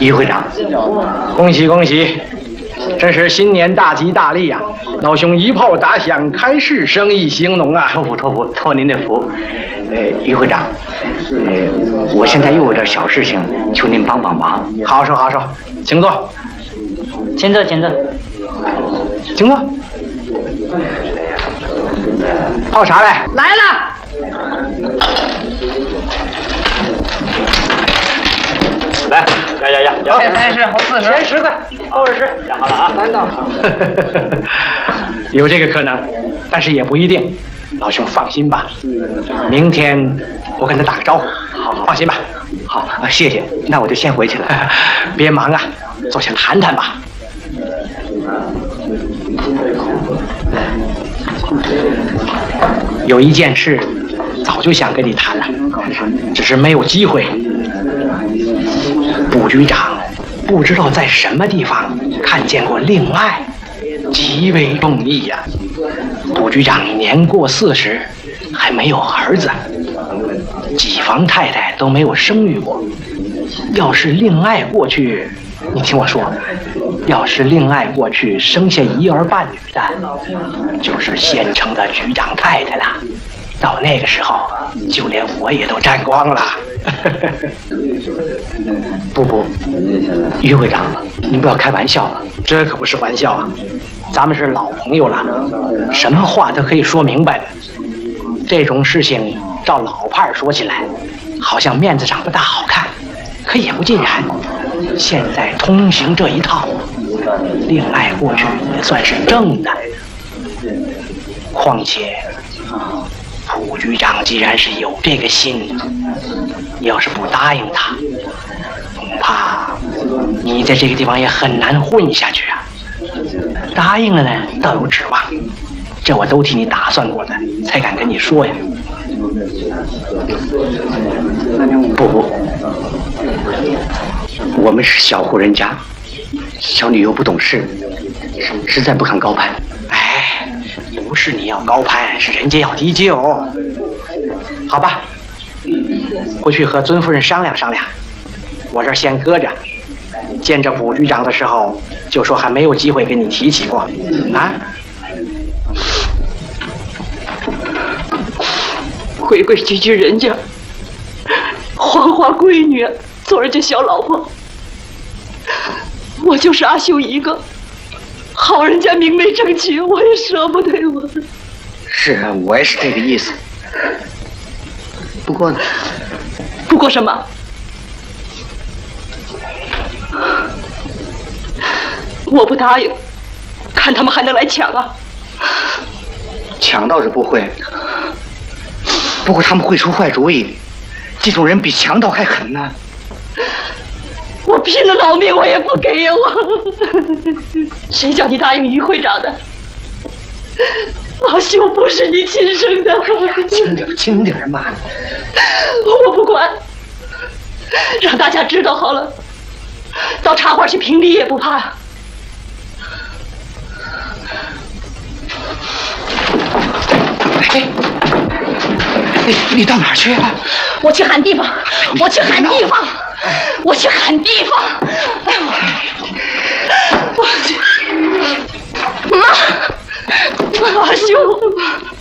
于会长，恭喜恭喜！这是新年大吉大利呀！老兄一炮打响，开市生意兴隆啊！ 托您的福。于会长，我现在又有点小事情，求您帮帮忙。 好说好说，请坐。 请坐，请坐， 请坐。泡茶来。 来了。 来， 是好40， 前10块，后20， 想好了啊 ，3道。有这个可能，但是也不一定。老兄放心吧，明天我跟他打个招呼。 好， 放心吧。 好，谢谢，那我就先回去了。 别忙啊，坐下谈谈吧。有一件事，早就想跟你谈了，只是没有机会。卜局长不知道在什么地方看见过令爱，极为中意呀。卜局长年过40，还没有儿子，几房太太都没有生育过。要是令爱过去，你听我说，要是令爱过去生下1儿半女的，就是县城的局长太太了。到那个时候，就连我也都沾光了。 不，于会长，您不要开玩笑了， 这可不是玩笑啊！咱们是老朋友了，什么话都可以说明白的。这种事情照老派说起来，好像面子上不大好看，可也不尽然。现在通行这一套，令爱过去也算是正的。况且卜局长既然是有这个心，你要是不答应他，恐怕你在这个地方也很难混下去啊。答应了呢，倒有指望，这我都替你打算过的，才敢跟你说呀。 不，我们是小户人家，小女又不懂事，实在不敢高攀。 哎，不是你要高攀，是人家要低就。好吧，回去和尊夫人商量商量，我这儿先搁着。见着卜局长的时候，就说还没有机会跟你提起过啊。 规规矩矩人家，花花闺女做人家小老婆，我就是阿秀一个，好人家明媒正娶，我也舍不得我。 是啊，我也是这个意思。不过呢， 不过什么？我不答应，看他们还能来抢啊！ 抢倒是不会，不过他们会出坏主意，这种人比强盗还狠呢。 我拼了老命我也不给呀！谁叫你答应于会长的？阿秀不是你亲生的。 轻点嘛！ 我不管，让大家知道好了，到茶馆去评理也不怕。 你到哪儿去啊？ 我去喊地方，我去喊地方，我去喊地方。妈，阿秀。